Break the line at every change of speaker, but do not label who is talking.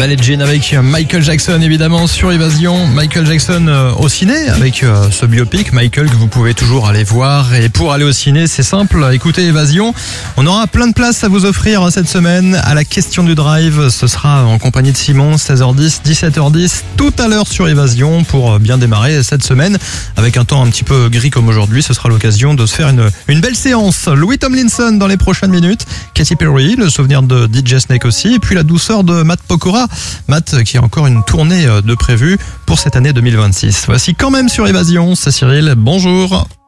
Ballet Jean avec Michael Jackson évidemment sur Évasion. Michael Jackson au ciné avec ce biopic Michael que vous pouvez toujours aller voir. Et pour aller au ciné, c'est simple, écoutez Évasion. On aura plein de places à vous offrir cette semaine à la question du drive. Ce sera en compagnie de Simon, 16h10, 17h10, tout à l'heure sur Évasion pour bien démarrer cette semaine. Avec un temps un petit peu gris comme aujourd'hui, ce sera l'occasion de se faire une belle séance. Louis Tomlinson dans les prochaines minutes. Katy Perry, le souvenir de DJ Snake aussi. Et puis la douceur de Matt Pokora. Matt qui a encore une tournée de prévue pour cette année 2026. Voici quand même sur Évasion. C'est Cyril, bonjour.